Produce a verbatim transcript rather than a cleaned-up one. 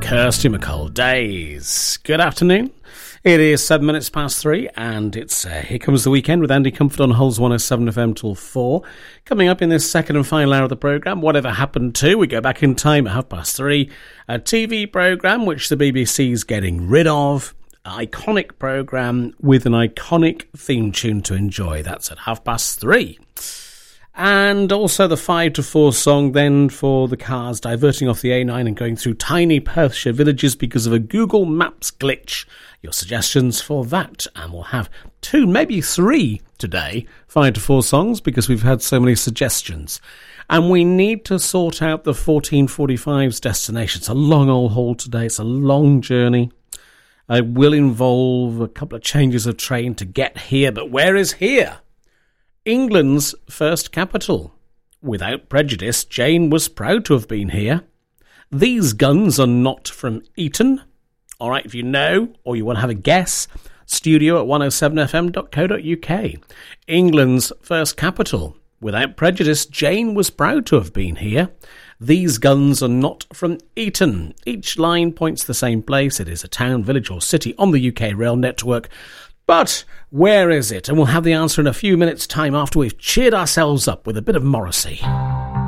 Kirsty MacColl Days. Good afternoon. It is seven minutes past three, and it's uh, Here Comes the Weekend with Andy Comfort on Hull's one oh seven F M till four. Coming up in this second and final hour of the programme, Whatever Happened To, we go back in time at half past three. A T V programme which the B B C's getting rid of. An iconic programme with an iconic theme tune to enjoy. That's at half past three. And also the five to four song then for the cars diverting off the A nine and going through tiny Perthshire villages because of a Google Maps glitch. Your suggestions for that. And we'll have two, maybe three today, five to four songs, because we've had so many suggestions. And we need to sort out the fourteen forty-five's destination. It's a long old haul today. It's a long journey. It will involve a couple of changes of train to get here. But where is here? England's first capital. Without prejudice, Jane was proud to have been here. These guns are not from Eton. All right, if you know or you want to have a guess, studio at one oh seven f m dot co dot u k. England's first capital. Without prejudice, Jane was proud to have been here. These guns are not from Eton. Each line points the same place. It is a town, village or city on the U K rail network. But where is it? And we'll have the answer in a few minutes' time after we've cheered ourselves up with a bit of Morrissey.